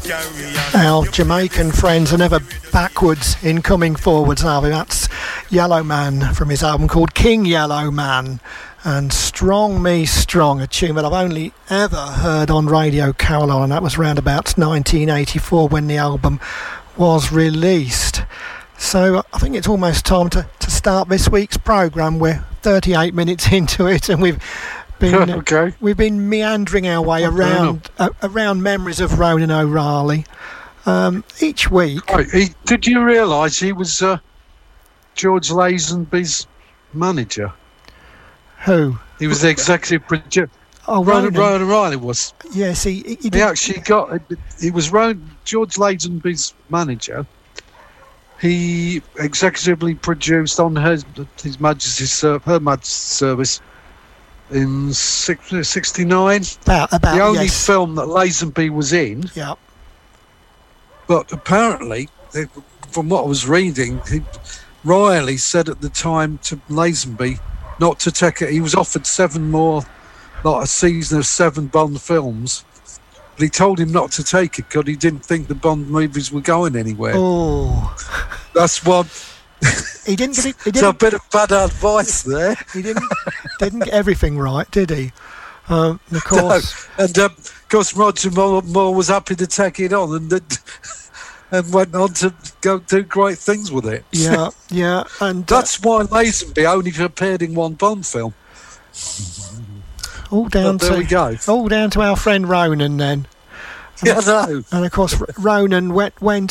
Our Jamaican friends are never backwards in coming forwards, are they? That's Yellow Man from his album called King Yellow Man, and Strong Me Strong, a tune that I've only ever heard on Radio Caroline, and that was around about 1984 when the album was released. So I think it's almost time to start this week's programme. We're 38 minutes into it, and we've been meandering our way around memories of Ronan O'Rahilly each week. Right. Did you realise he was George Lazenby's manager? Who? He was the executive producer. Oh, Ronan O'Rahilly was. Yes, he actually got. He was George Lazenby's manager. He executively produced on Her Majesty's Service in 69. About the only yes. film that Lazenby was in. Yeah. But apparently, from what I was reading, Riley said at the time to Lazenby not to take it. He was offered 7 more, like a season of 7 Bond films. But he told him not to take it because he didn't think the Bond movies were going anywhere. Oh. That's what... He didn't get it. It's a bit of bad advice there. He didn't get everything right, did he? Of course. No. And of course, Roger Moore was happy to take it on and went on to go do great things with it. Yeah, yeah. And that's why Lazenby only appeared in 1 Bond film. All down to our friend Ronan then. Yeah, I know. And of course, Ronan went